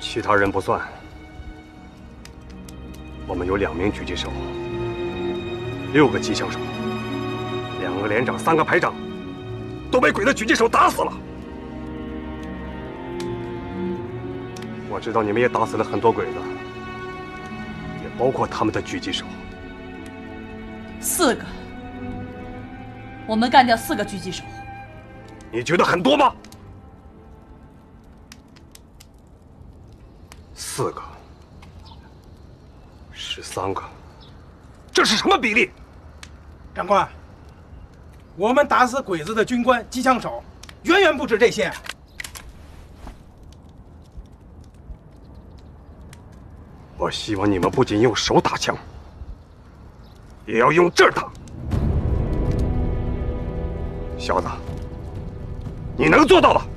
其他人不算，我们有2名狙击手，6个机枪手，2个连长，3个排长，都被鬼子狙击手打死了。我知道你们也打死了很多鬼子，也包括他们的狙击手。 4个，我们干掉4个狙击手。 你觉得很多吗？4个，13个，这是什么比例？ 长官，我们打死鬼子的军官、机枪手，远远不止这些。 我希望你们不仅用手打枪，也要用这儿打。小子，你能做到的。